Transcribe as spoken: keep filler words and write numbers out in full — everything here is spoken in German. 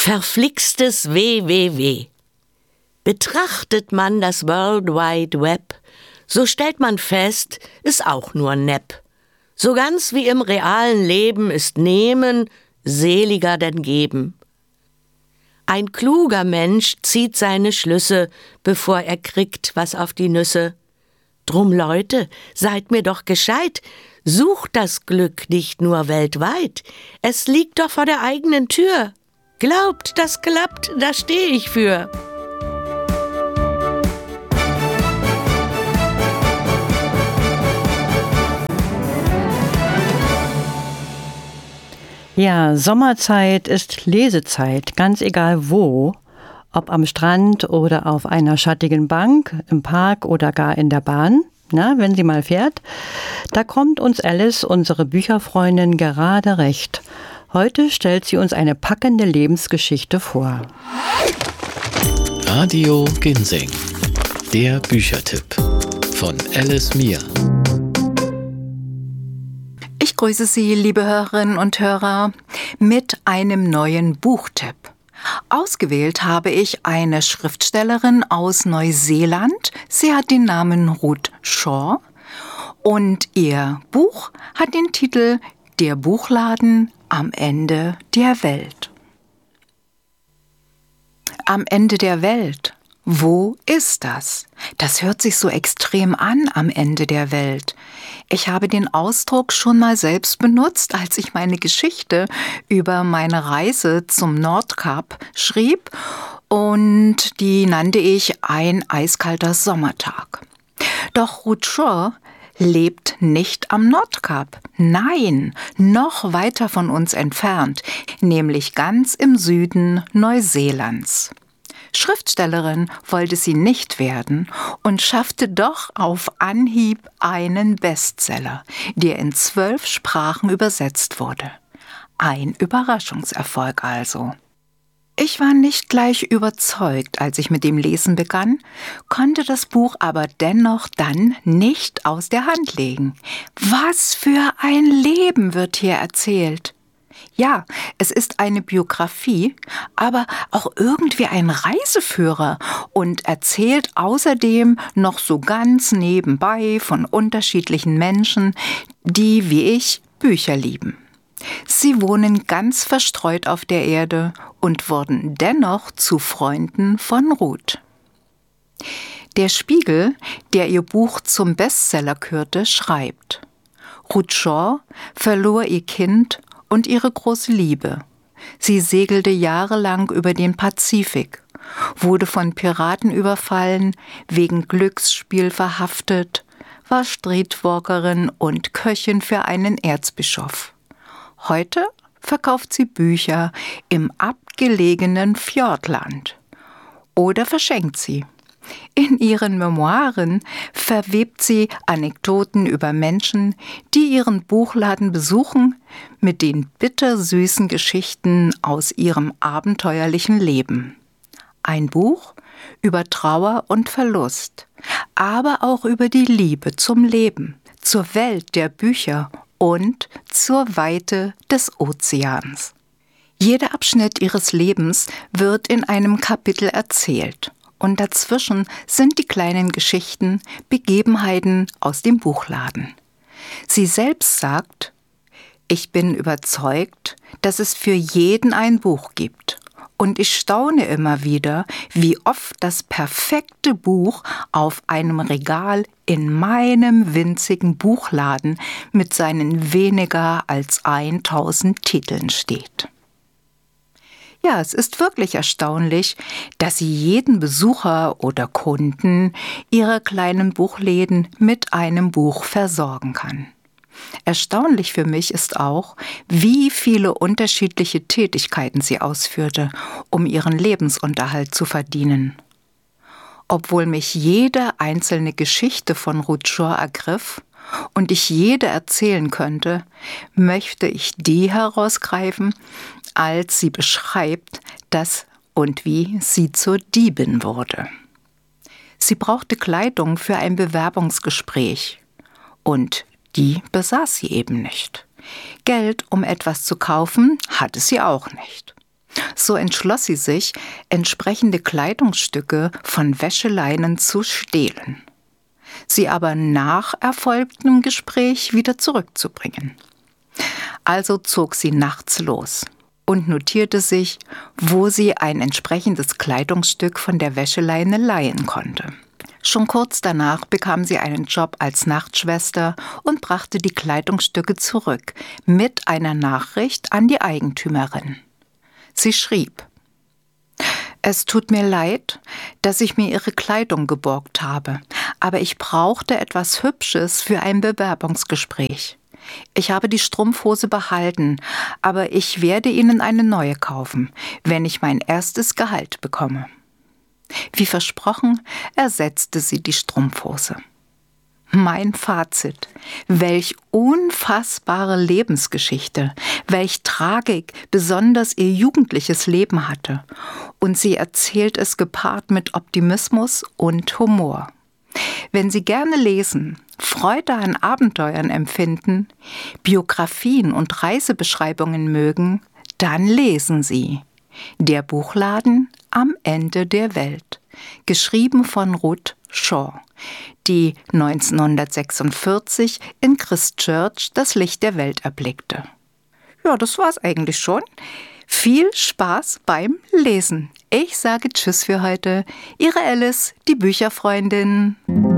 Verflixtes W W W. Betrachtet man das World Wide Web, so stellt man fest, ist auch nur Nepp. So ganz wie im realen Leben ist Nehmen seliger denn Geben. Ein kluger Mensch zieht seine Schlüsse, bevor er kriegt was auf die Nüsse. Drum, Leute, seid mir doch gescheit, sucht das Glück nicht nur weltweit, es liegt doch vor der eigenen Tür. Glaubt, das klappt, da steh ich für. Ja, Sommerzeit ist Lesezeit, ganz egal wo, ob am Strand oder auf einer schattigen Bank, im Park oder gar in der Bahn, na, wenn sie mal fährt. Da kommt uns Alice, unsere Bücherfreundin, gerade recht. Heute stellt sie uns eine packende Lebensgeschichte vor. Radio Ginseng, der Büchertipp von Alice Mier. Ich grüße Sie, liebe Hörerinnen und Hörer, mit einem neuen Buchtipp. Ausgewählt habe ich eine Schriftstellerin aus Neuseeland. Sie hat den Namen Ruth Shaw und ihr Buch hat den Titel Der Buchladen am Ende der Welt. Am Ende der Welt. Wo ist das? Das hört sich so extrem an, am Ende der Welt. Ich habe den Ausdruck schon mal selbst benutzt, als ich meine Geschichte über meine Reise zum Nordkap schrieb, und die nannte ich Ein eiskalter Sommertag. Doch Ruth Shaw lebt nicht am Nordkap. Nein, noch weiter von uns entfernt, nämlich ganz im Süden Neuseelands. Schriftstellerin wollte sie nicht werden und schaffte doch auf Anhieb einen Bestseller, der in zwölf Sprachen übersetzt wurde. Ein Überraschungserfolg also. Ich war nicht gleich überzeugt, als ich mit dem Lesen begann, konnte das Buch aber dennoch dann nicht aus der Hand legen. Was für ein Leben wird hier erzählt! Ja, es ist eine Biografie, aber auch irgendwie ein Reiseführer und erzählt außerdem noch so ganz nebenbei von unterschiedlichen Menschen, die wie ich Bücher lieben. Sie wohnen ganz verstreut auf der Erde und wurden dennoch zu Freunden von Ruth. Der Spiegel, der ihr Buch zum Bestseller kürte, schreibt: Ruth Shaw verlor ihr Kind und ihre große Liebe. Sie segelte jahrelang über den Pazifik, wurde von Piraten überfallen, wegen Glücksspiel verhaftet, war Streetwalkerin und Köchin für einen Erzbischof. Heute verkauft sie Bücher im abgelegenen Fjordland oder verschenkt sie. In ihren Memoiren verwebt sie Anekdoten über Menschen, die ihren Buchladen besuchen, mit den bittersüßen Geschichten aus ihrem abenteuerlichen Leben. Ein Buch über Trauer und Verlust, aber auch über die Liebe zum Leben, zur Welt der Bücher und zur Weite des Ozeans. Jeder Abschnitt ihres Lebens wird in einem Kapitel erzählt. Und dazwischen sind die kleinen Geschichten, Begebenheiten aus dem Buchladen. Sie selbst sagt: Ich bin überzeugt, dass es für jeden ein Buch gibt. Und ich staune immer wieder, wie oft das perfekte Buch auf einem Regal in meinem winzigen Buchladen mit seinen weniger als tausend Titeln steht. Ja, es ist wirklich erstaunlich, dass sie jeden Besucher oder Kunden ihrer kleinen Buchläden mit einem Buch versorgen kann. Erstaunlich für mich ist auch, wie viele unterschiedliche Tätigkeiten sie ausführte, um ihren Lebensunterhalt zu verdienen. Obwohl mich jede einzelne Geschichte von Ruth Shaw ergriff und ich jede erzählen könnte, möchte ich die herausgreifen, als sie beschreibt, dass und wie sie zur Diebin wurde. Sie brauchte Kleidung für ein Bewerbungsgespräch und die besaß sie eben nicht. Geld, um etwas zu kaufen, hatte sie auch nicht. So entschloss sie sich, entsprechende Kleidungsstücke von Wäscheleinen zu stehlen, sie aber nach erfolgtem Gespräch wieder zurückzubringen. Also zog sie nachts los und notierte sich, wo sie ein entsprechendes Kleidungsstück von der Wäscheleine leihen konnte. Schon kurz danach bekam sie einen Job als Nachtschwester und brachte die Kleidungsstücke zurück mit einer Nachricht an die Eigentümerin. Sie schrieb: Es tut mir leid, dass ich mir Ihre Kleidung geborgt habe, aber ich brauchte etwas Hübsches für ein Bewerbungsgespräch. Ich habe die Strumpfhose behalten, aber ich werde Ihnen eine neue kaufen, wenn ich mein erstes Gehalt bekomme. Wie versprochen, ersetzte sie die Strumpfhose. Mein Fazit: Welch unfassbare Lebensgeschichte, welch Tragik besonders ihr jugendliches Leben hatte. Und sie erzählt es gepaart mit Optimismus und Humor. Wenn Sie gerne lesen, Freude an Abenteuern empfinden, Biografien und Reisebeschreibungen mögen, dann lesen Sie Der Buchladen am Ende der Welt, geschrieben von Ruth Shaw, die neunzehnhundertsechsundvierzig in Christchurch das Licht der Welt erblickte. Ja, das war's eigentlich schon. Viel Spaß beim Lesen. Ich sage Tschüss für heute. Ihre Alice, die Bücherfreundin.